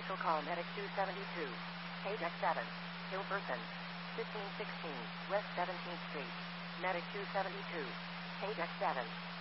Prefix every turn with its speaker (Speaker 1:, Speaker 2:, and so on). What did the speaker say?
Speaker 1: Special call Medic 272. Page X7. Hilperson. 1516 West 17th Street. Medic 272. Page X7.